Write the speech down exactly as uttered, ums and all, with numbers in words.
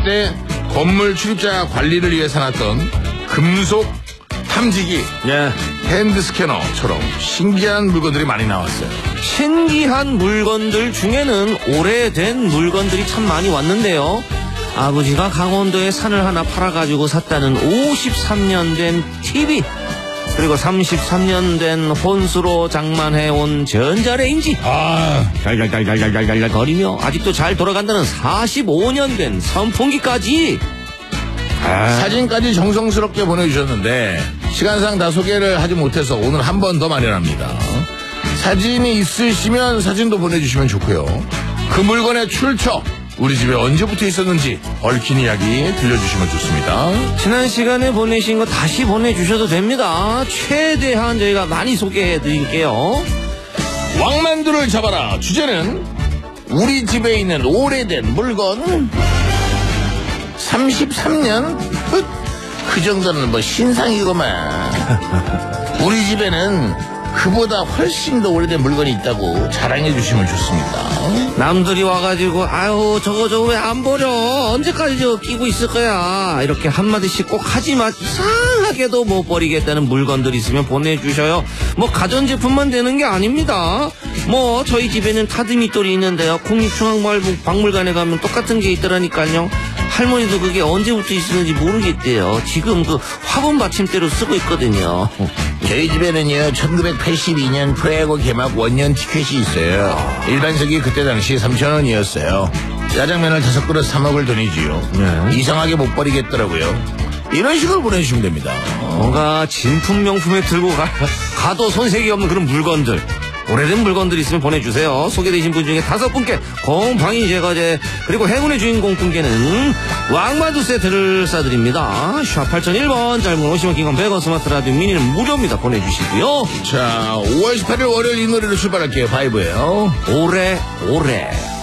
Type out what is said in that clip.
때 건물 출입자 관리를 위해 사놨던 금속 탐지기, 예. 핸드 스캐너처럼 신기한 물건들이 많이 나왔어요. 신기한 물건들 중에는 오래된 물건들이 참 많이 왔는데요. 아버지가 강원도에 산을 하나 팔아가지고 샀다는 오십삼 년 된 티비, 그리고 삼십삼 년 된 혼수로 장만해온 전자레인지, 아, 달달달달달달달 거리며 아직도 잘 돌아간다는 사십오 년 된 선풍기까지. 아. 사진까지 정성스럽게 보내주셨는데 시간상 다 소개를 하지 못해서 오늘 한 번 더 마련합니다. 사진이 있으시면 사진도 보내주시면 좋고요. 그 물건의 출처, 우리 집에 언제부터 있었는지 얽힌 이야기 들려주시면 좋습니다. 지난 시간에 보내신 거 다시 보내주셔도 됩니다. 최대한 저희가 많이 소개해드릴게요. 왕만두를 잡아라. 주제는 우리 집에 있는 오래된 물건. 삼십삼 년? 그 정도는 뭐 신상이고만. 우리 집에는 그보다 훨씬 더 오래된 물건이 있다고 자랑해 주시면 좋습니다. 남들이 와가지고 아유 저거 저거 왜 안 버려, 언제까지 저 끼고 있을 거야, 이렇게 한마디씩 꼭 하지만 이상하게도 못 버리겠다는 물건들 있으면 보내주셔요. 뭐 가전제품만 되는 게 아닙니다. 뭐 저희 집에는 타드미돌이 있는데요, 국립중앙박물관에 가면 똑같은 게 있더라니까요. 할머니도 그게 언제부터 있었는지 모르겠대요. 지금 그 화분 받침대로 쓰고 있거든요. 저희 집에는요 천구백팔십이 년 프로야구 개막 원년 티켓이 있어요. 일반석이 그때 당시 삼천 원이었어요. 짜장면을 다섯 그릇 사 먹을 돈이지요. 네. 이상하게 못 버리겠더라고요. 이런 식으로 보내주시면 됩니다. 뭔가 진품명품에 들고 가, 가도 손색이 없는 그런 물건들, 오래된 물건들 있으면 보내주세요. 소개되신 분 중에 다섯 분께 곰팡이 제거제 그리고 행운의 주인공 분께는 왕만두 세트를 싸드립니다. 샵 팔공공일 번, 짧은 오십 원, 긴 건 백 원, 스마트 라디오 미니는 무료입니다. 보내주시고요. 자, 오월 십팔일 월요일 이 노래로 출발할게요. 바이브예요. 오래 오래.